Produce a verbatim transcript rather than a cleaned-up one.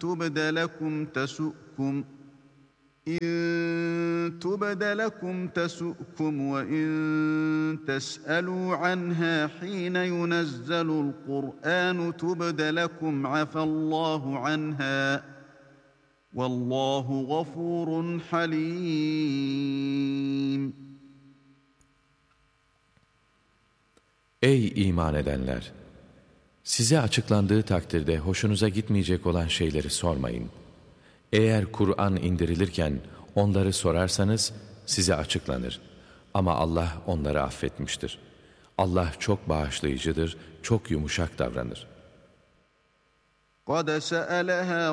تُبْدَ لَكُمْ تَسُؤْكُمْ إِن تُبْدَ لَكُمْ تَسُؤْكُمْ وَإِن تَسْأَلُوا عَنْهَا حِينَ يُنَزَّلُ الْقُرْآنُ تُبْدَ لَكُمْ عَفَا اللّٰهُ عَنْهَا وَاللّٰهُ غَفُورٌ حَلِيمٌ. Ey iman edenler! Size açıklandığı takdirde hoşunuza gitmeyecek olan şeyleri sormayın. Eğer Kur'an indirilirken onları sorarsanız size açıklanır. Ama Allah onları affetmiştir. Allah çok bağışlayıcıdır, çok yumuşak davranır. قَدْ سَأَلَهَا